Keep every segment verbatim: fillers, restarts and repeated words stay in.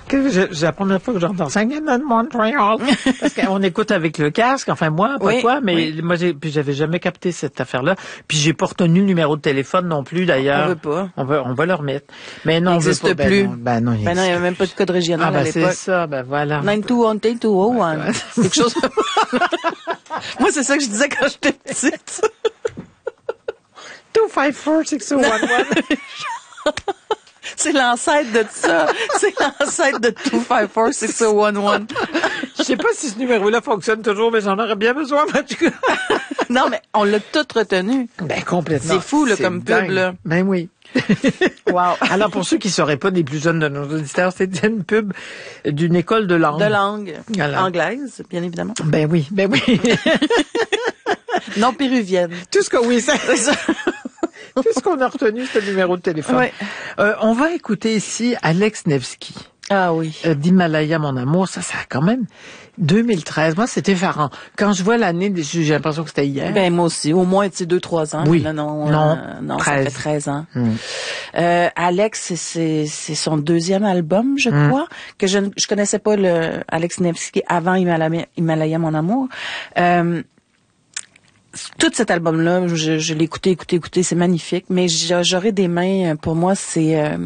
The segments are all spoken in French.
Que je- c'est la première fois que j'entends ça. In Montreal. Parce qu'on écoute avec le casque. Enfin, moi, pas Oui, toi, mais oui. moi, j'ai, puis j'avais jamais capté cette affaire-là. Puis j'ai pas retenu le numéro de téléphone non plus, d'ailleurs. On veut pas. On va, on va le remettre. Mais non, Il on veut n'existe pas. plus. Ben non, ben non, il Ben non, il n'y existe avait même pas de code régional Ah, à ben c'est l'époque. ça, ben voilà. neuf deux un deux deux zéro un. Quelque chose. Moi, c'est ça que je disais quand j'étais petite. deux cinq quatre six zéro un un. C'est l'ancêtre de ça. C'est l'ancêtre de deux cinq quatre six zéro un un. Je sais pas si ce numéro-là fonctionne toujours, mais j'en aurais bien besoin, en tout cas. Non, mais on l'a tout retenu. Ben, complètement. C'est fou, là, C'est comme pub, dingue. là. Ben oui. Wow. Alors, pour ceux qui ne sauraient pas, des plus jeunes de nos auditeurs, c'était une pub d'une école de langue. De langue. Voilà. Anglaise, bien évidemment. Ben oui, ben oui. Non péruvienne. Tout ce que, oui, ça, tout ce qu'on a retenu, c'est le numéro de téléphone. Ouais. Euh, on va écouter ici Alex Nevsky. Ah oui. Euh, d'Himalaya, mon amour, ça, ça a quand même deux mille treize. Moi, c'est effarant. Quand je vois l'année, j'ai l'impression que c'était hier. Ben moi aussi, au moins tu sais deux trois ans. Oui. Non non Non, euh, non, treize. ça fait treize ans. Mm. Euh, Alex, c'est- c'est c'est son deuxième album, je Mm. crois, que je ne je connaissais pas le Alex Nevsky avant Himalaya, Himalaya mon amour. Euh, tout cet album-là, je, je l'ai écouté, écouté, écouté, c'est magnifique. Mais j'a- j'aurais des mains, pour moi, c'est euh,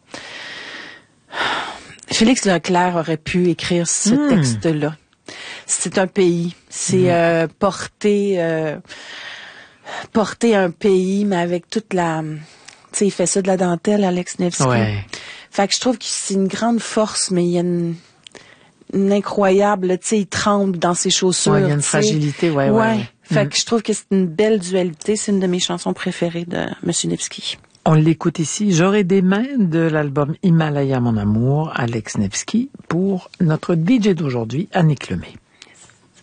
Félix Leclerc aurait pu écrire ce Mm. texte-là. C'est un pays, c'est euh, porter euh, porter un pays, mais avec toute la, tu sais, il fait ça de la dentelle, Alex Nevsky. Ouais. Fait que je trouve que c'est une grande force, mais il y a une, une incroyable, tu sais, il tremble dans ses chaussures. Ouais, il y a une tu sais. fragilité, ouais, ouais, ouais. Fait Mm. que je trouve que c'est une belle dualité. C'est une de mes chansons préférées de Monsieur Nevsky. On l'écoute ici. J'aurai des mains de l'album Himalaya, mon amour, Alex Nevsky, pour notre D J d'aujourd'hui, Annick Lemay.